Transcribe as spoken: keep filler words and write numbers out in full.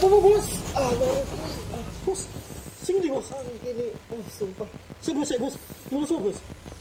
mo, boss? Ah, bakit? Boss, sino di, boss? Ang kini. Oh, sumpah. Si boss, si boss. Yung boss, boss.